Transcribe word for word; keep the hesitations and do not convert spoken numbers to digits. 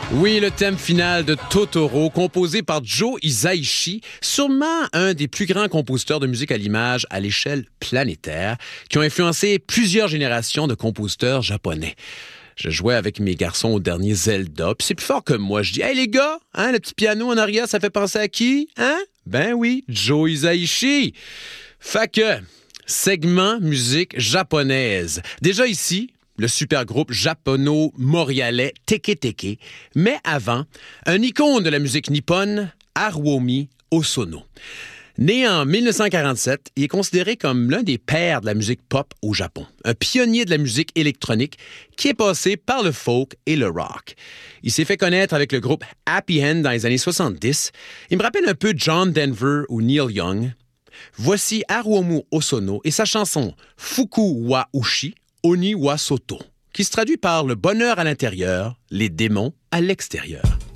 Oui, le thème final de Totoro, composé par Joe Hisaishi, sûrement un des plus grands compositeurs de musique à l'image à l'échelle planétaire, qui ont influencé plusieurs générations de compositeurs japonais. Je jouais avec mes garçons au dernier Zelda, puis c'est plus fort que moi. Je dis « Hey les gars, hein, le petit piano en arrière, ça fait penser à qui? Hein? » Ben oui, Joe Hisaishi. Fait que, segment musique japonaise. Déjà ici, le super groupe japono-montréalais Teke Teke, mais avant, un icône de la musique nippone, Haruomi Hosono. Né en dix-neuf cent quarante-sept, il est considéré comme l'un des pères de la musique pop au Japon, un pionnier de la musique électronique qui est passé par le folk et le rock. Il s'est fait connaître avec le groupe Happy Hand dans les années soixante-dix. Il me rappelle un peu John Denver ou Neil Young. Voici Haruomi Hosono et sa chanson Fuku wa Ushi, Oni wa Soto, qui se traduit par le bonheur à l'intérieur, les démons à l'extérieur.